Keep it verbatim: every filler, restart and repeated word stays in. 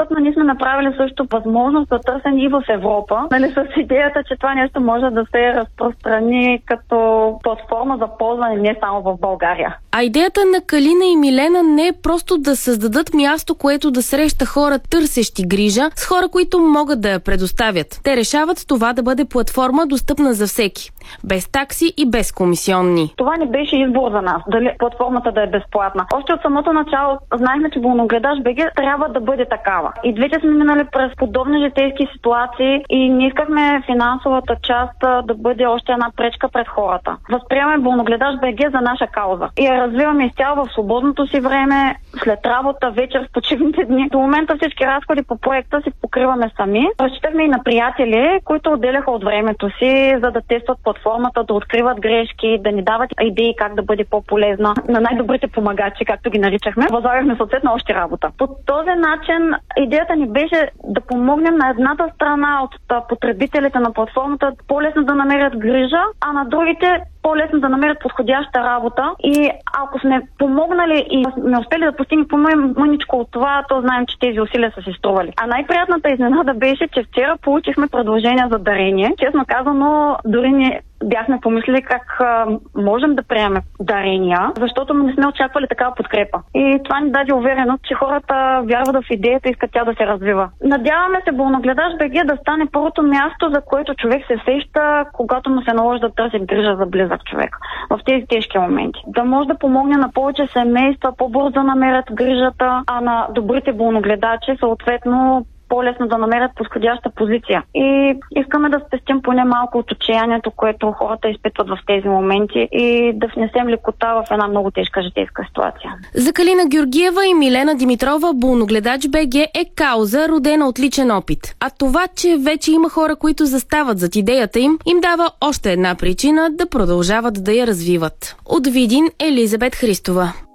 но ние сме направили също възможност за търсене и в Европа, нали, с идеята, че това нещо може да се разпространи като платформа за ползване не само в България. А идеята на Калина и Милена не е просто да създадат място, което да среща хора, търсещи грижа, с хора, които могат да я предоставят. Те решават това да бъде платформа, достъпна за всеки, без такси и без комисионни. Това не беше избор за нас, дали платформата да е безплатна. Още от самото начало знаехме, че Болногледач БГ трябва да бъде такава. И двете сме минали през подобни житейски ситуации и не искахме финансовата част да бъде още една пречка пред хората. Възприемаме Болногледач БГ за наша кауза и я развиваме изцяло в свободното си време, след работа, вечер, в почивните дни. До момента всички разходи по проекта си покриваме сами. Разчитахме и на приятели, които отделяха от времето си, за да тестват платформата, да откриват грешки, да ни дават идеи как да бъде по-полезна. На най-добрите помагачи, както ги наричахме, възлагахме съответно още работа. По този начин идеята ни беше да помогнем на едната страна от потребителите на платформата по-лесно да намерят грижа, а на другите по-лесно да намерят подходяща работа. И ако сме помогнали и сме успели да постигнем по-мъничко от това, то знаем, че тези усилия са си стрували. А най-приятната изненада беше, че вчера получихме предложения за дарение. Честно казано, дори не бяхме помислили как а, можем да приемем дарения, защото не сме очаквали такава подкрепа. И това ни даде увереност, че хората вярват в идеята и искат тя да се развива. Надяваме се Болногледач БГ да стане първото място, за което човек се сеща, когато му се наложи да търси грижа за близък човек в тези тежки моменти. Да може да помогне на повече семейства по-бързо да намерят грижата, а на добрите болногледачи съответно по-лесно да намерят подходяща позиция. И искаме да спестим поне малко от отчаянието, което хората изпитват в тези моменти и да внесем лекота в една много тежка житейска ситуация. За Калина Георгиева и Милена Димитрова Болногледач БГ е кауза, родена от личен опит. А това, че вече има хора, които застават зад идеята им, им дава още една причина да продължават да я развиват. От Видин, Елизабет Христова.